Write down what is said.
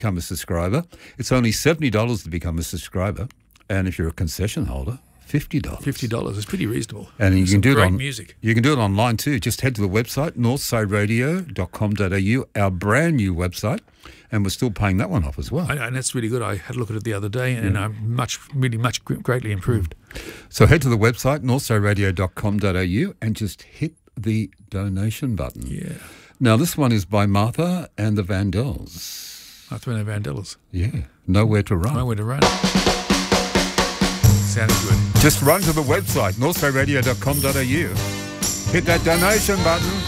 become a subscriber. It's only $70 to become a subscriber. And if you're a concession holder, $50. $50 is pretty reasonable. And you can do it on music. You can do it online too. Just head to the website, northsideradio.com.au, our brand new website, and we're still paying that one off as well. And that's really good. I had a look at it the other day, and I'm greatly improved. So head to the website, northsideradio.com.au, and just hit the donation button. Yeah. Now, this one is by Martha and the Vandells. Martha and the Vandells. Yeah. Nowhere to Run. Nowhere to Run. Sounded good. Just run to the website, northsideradio.com.au. Hit that donation button.